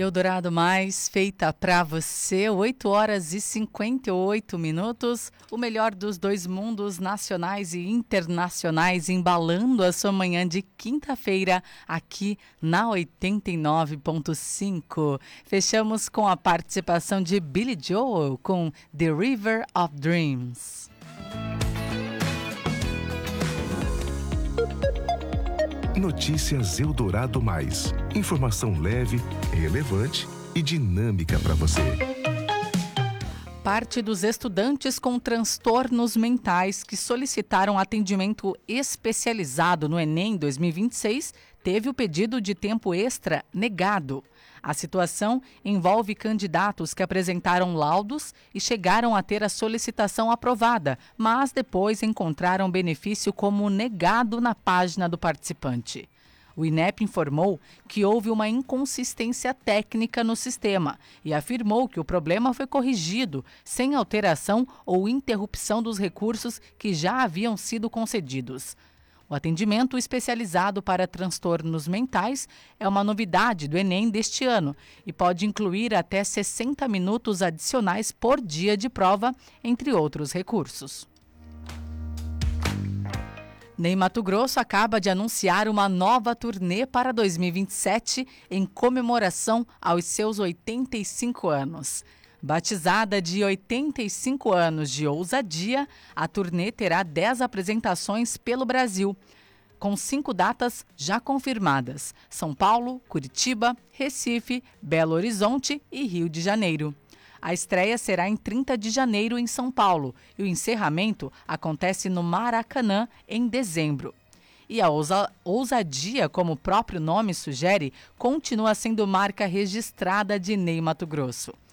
Eldorado Mais, feita pra você, 8 horas e 58 minutos. O melhor dos dois mundos, nacionais e internacionais, embalando a sua manhã de quinta-feira aqui na 89.5. Fechamos com a participação de Billy Joel com The River of Dreams. Notícias Eldorado Mais. Informação leve, relevante e dinâmica para você. Parte dos estudantes com transtornos mentais que solicitaram atendimento especializado no Enem 2026 teve o pedido de tempo extra negado. A situação envolve candidatos que apresentaram laudos e chegaram a ter a solicitação aprovada, mas depois encontraram benefício como negado na página do participante. O INEP informou que houve uma inconsistência técnica no sistema e afirmou que o problema foi corrigido sem alteração ou interrupção dos recursos que já haviam sido concedidos. O atendimento especializado para transtornos mentais é uma novidade do Enem deste ano e pode incluir até 60 minutos adicionais por dia de prova, entre outros recursos. Ney Matogrosso acaba de anunciar uma nova turnê para 2027 em comemoração aos seus 85 anos. Batizada de 85 anos de ousadia, a turnê terá 10 apresentações pelo Brasil, com 5 datas já confirmadas: São Paulo, Curitiba, Recife, Belo Horizonte e Rio de Janeiro. A estreia será em 30 de janeiro em São Paulo e o encerramento acontece no Maracanã em dezembro. E a ousadia, como o próprio nome sugere, continua sendo marca registrada de Ney Matogrosso.